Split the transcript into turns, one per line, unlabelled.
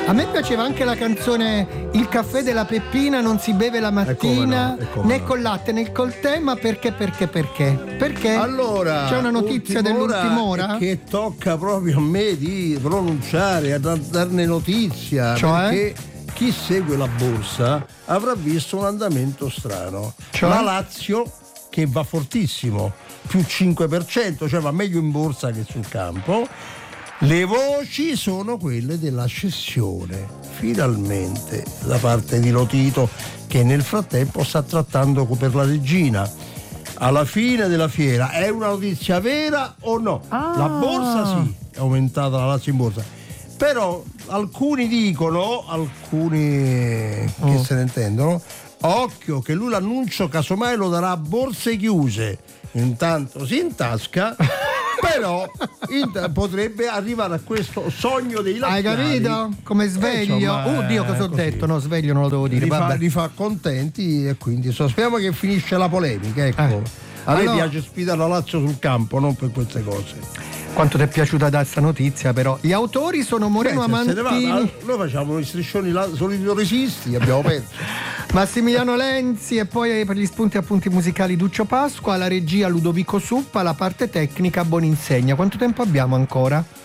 A me piaceva anche la canzone Il caffè della Peppina non si beve la mattina, né col latte né col tè, ma perché? Perché?
Allora,
c'è una notizia dell'ultima ora
che tocca proprio a me di pronunciare, a darne notizia,
cioè?
Perché chi segue la borsa avrà visto un andamento strano.
Cioè?
La Lazio che va fortissimo, più 5%, cioè va meglio in borsa che sul campo. Le voci sono quelle della cessione, finalmente, da parte di Lotito, che nel frattempo sta trattando per la regina. Alla fine della fiera è una notizia vera o no? La borsa sì, è aumentata la Lazio in borsa, però alcuni dicono, che se ne intendono, occhio che lui l'annuncio casomai lo darà a borse chiuse, intanto si intasca. Però potrebbe arrivare a questo sogno dei laziali. Hai
capito? Come sveglio. Oddio, cosa ho detto? No, sveglio non lo devo dire.
Li fa contenti e quindi speriamo che finisce la polemica. Ecco. A me piace sfidare la Lazio sul campo, non per queste cose.
Quanto ti è piaciuta da questa notizia, però? Gli autori sono Moreno Amantini.
Noi facciamo gli striscioni solidoresisti, abbiamo perso.
Massimiliano Lenzi, e poi per gli spunti e appunti musicali Duccio Pasqua, la regia Ludovico Suppa, la parte tecnica Boninsegna. Quanto tempo abbiamo ancora?